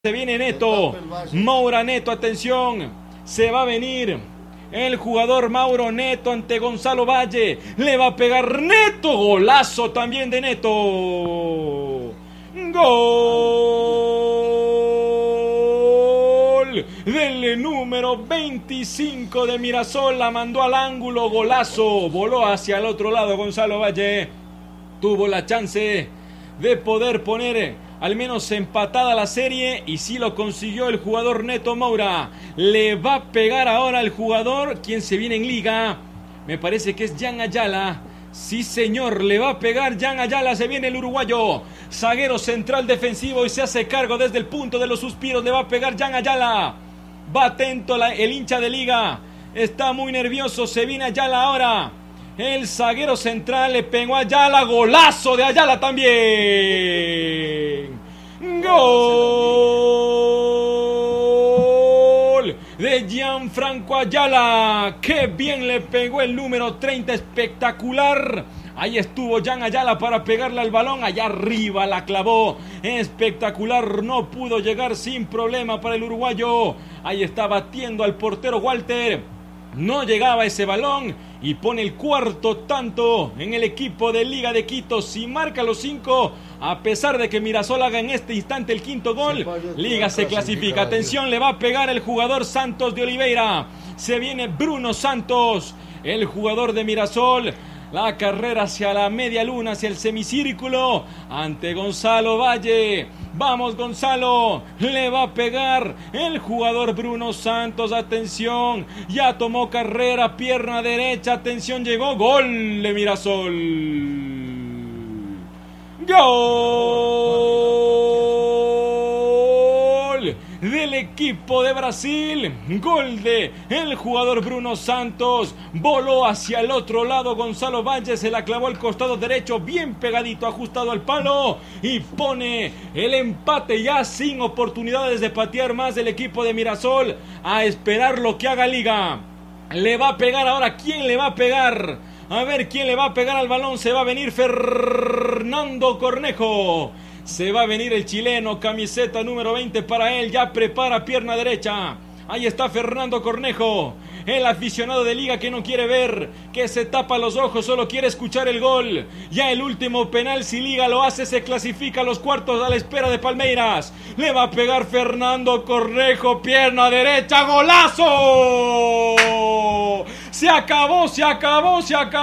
Se viene Neto, Moura Neto, atención, se va a venir el jugador Mauro Neto ante Gonzalo Valle, le va a pegar Neto, golazo también de Neto, gol del número 25 de Mirasol, la mandó al ángulo, golazo, voló hacia el otro lado Gonzalo Valle, tuvo la chance de poder poner al menos empatada la serie y sí lo consiguió el jugador Neto Moura. Le va a pegar ahora el jugador quien se viene en liga. Me parece que es Jan Ayala. Sí señor, le va a pegar Jan Ayala, se viene el uruguayo. Zaguero central defensivo y se hace cargo desde el punto de los suspiros. Le va a pegar Jan Ayala. Va atento el hincha de liga. Está muy nervioso, se viene Ayala ahora. El zaguero central le pegó a Ayala, golazo de Ayala también. Gol de Gianfranco Ayala. Qué bien le pegó el número 30, espectacular. Ahí estuvo Jan Ayala para pegarle al balón, allá arriba la clavó, espectacular, no pudo llegar sin problema para el uruguayo. Ahí está batiendo al portero Walter. No llegaba ese balón y pone el cuarto tanto en el equipo de Liga de Quito. Si marca los 5, a pesar de que Mirasol haga en este instante el quinto gol, Liga se clasifica. Atención, le va a pegar el jugador Santos de Oliveira. Se viene Bruno Santos, el jugador de Mirasol. La carrera hacia la media luna, hacia el semicírculo, ante Gonzalo Valle. Vamos Gonzalo, le va a pegar el jugador Bruno Santos, atención, ya tomó carrera, pierna derecha, atención, llegó, gol de Mirasol. Gol del equipo de Brasil, gol de el jugador Bruno Santos, voló hacia el otro lado Gonzalo Valle, se la clavó al costado derecho, bien pegadito, ajustado al palo y pone el empate ya sin oportunidades de patear más del equipo de Mirasol, a esperar lo que haga Liga. Le va a pegar ahora, ¿quién le va a pegar? A ver quién le va a pegar al balón, se va a venir Fernando Cornejo. Se va a venir el chileno, camiseta número 20 para él, ya prepara pierna derecha. Ahí está Fernando Cornejo, el aficionado de Liga que no quiere ver, que se tapa los ojos, solo quiere escuchar el gol. Ya el último penal, si Liga lo hace, se clasifica a los cuartos a la espera de Palmeiras. Le va a pegar Fernando Cornejo, pierna derecha, ¡golazo! Se acabó, se acabó, se acabó.